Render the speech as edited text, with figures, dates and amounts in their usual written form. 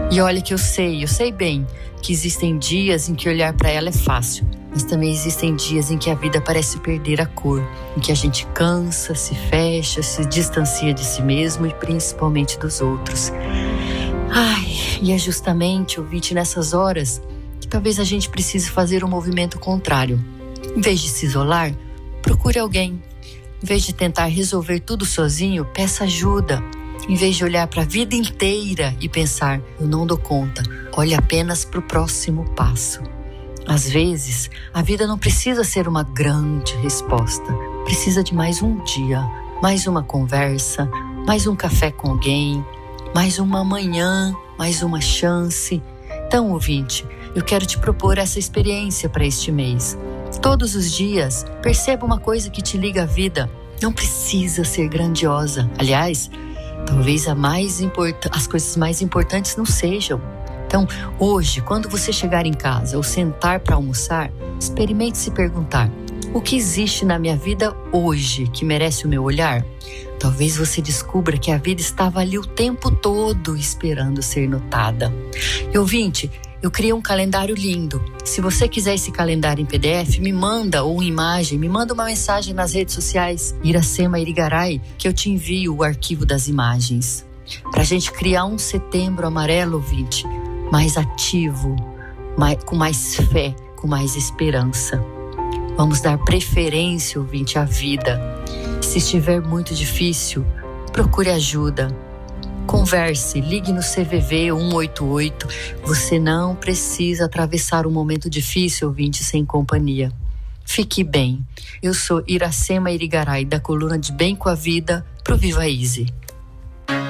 E olha que eu sei bem que existem dias em que olhar para ela é fácil, mas também existem dias em que a vida parece perder a cor, em que a gente cansa, se fecha, se distancia de si mesmo e principalmente dos outros. E é justamente, ouvinte, nessas horas que talvez a gente precise fazer um movimento contrário. Em vez de se isolar, procure alguém. Em vez de tentar resolver tudo sozinho, peça ajuda. Em vez de olhar para a vida inteira e pensar, eu não dou conta, olhe apenas para o próximo passo. Às vezes, a vida não precisa ser uma grande resposta. Precisa de mais um dia, mais uma conversa, mais um café com alguém, mais uma manhã, mais uma chance. Então, ouvinte, eu quero te propor essa experiência para este mês. Todos os dias, perceba uma coisa que te liga à vida. Não precisa ser grandiosa. Aliás, talvez as coisas mais importantes não sejam. Então, hoje, quando você chegar em casa ou sentar para almoçar, experimente se perguntar: o que existe na minha vida hoje que merece o meu olhar? Talvez você descubra que a vida estava ali o tempo todo esperando ser notada. E ouvinte, eu criei um calendário lindo. Se você quiser esse calendário em PDF, me manda, ou em imagem, me manda uma mensagem nas redes sociais, Iracema Irigaray, que eu te envio o arquivo das imagens. Para a gente criar um setembro amarelo, ouvinte, mais ativo, com mais fé, com mais esperança. Vamos dar preferência, ouvinte, à vida. Se estiver muito difícil, procure ajuda. Converse, ligue no CVV 188. Você não precisa atravessar um momento difícil, ouvinte, sem companhia. Fique bem. Eu sou Iracema Irigaray, da coluna de Bem com a Vida, pro Viva Easy.